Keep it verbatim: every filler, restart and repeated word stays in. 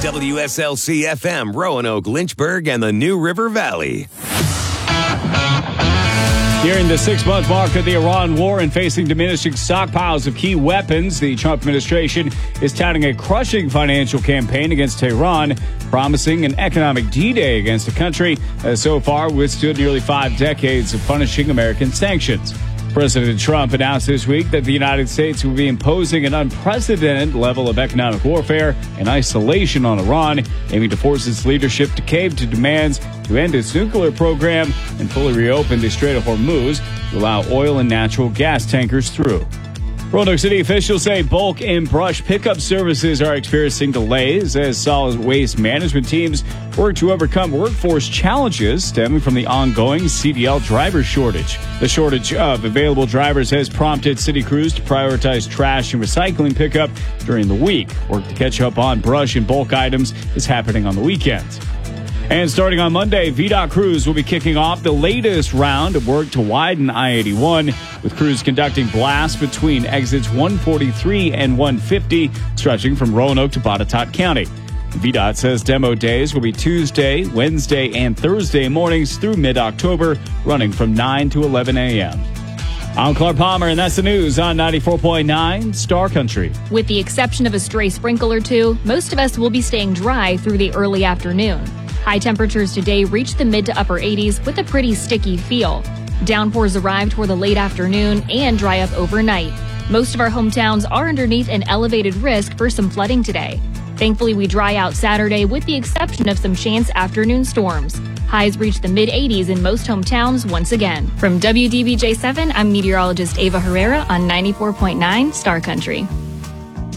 W S L C F M, Roanoke, Lynchburg, and the New River Valley. Nearing the six-month mark of the Iran war and facing diminishing stockpiles of key weapons, the Trump administration is touting a crushing financial campaign against Tehran, promising an economic D-Day against a country that has so far withstood nearly five decades of punishing American sanctions. President Trump announced this week that the United States will be imposing an unprecedented level of economic warfare and isolation on Iran, aiming to force its leadership to cave to demands to end its nuclear program and fully reopen the Strait of Hormuz to allow oil and natural gas tankers through. Roanoke City officials say bulk and brush pickup services are experiencing delays as solid waste management teams work to overcome workforce challenges stemming from the ongoing C D L driver shortage. The shortage of available drivers has prompted city crews to prioritize trash and recycling pickup during the week. Work to catch up on brush and bulk items is happening on the weekends. And starting on Monday, V DOT crews will be kicking off the latest round of work to widen I eighty-one, with crews conducting blasts between exits one forty-three and one fifty, stretching from Roanoke to Botetourt County. V DOT says demo days will be Tuesday, Wednesday, and Thursday mornings through mid-October, running from nine to eleven a.m. I'm Clark Palmer, and that's the news on ninety-four point nine Star Country. With the exception of a stray sprinkle or two, most of us will be staying dry through the early afternoon. High temperatures today reached the mid to upper eighties with a pretty sticky feel. Downpours arrive toward the late afternoon and dry up overnight. Most of our hometowns are underneath an elevated risk for some flooding today. Thankfully, we dry out Saturday with the exception of some chance afternoon storms. Highs reach the mid eighties in most hometowns once again. From W D B J seven, I'm meteorologist Ava Herrera on ninety-four point nine Star Country.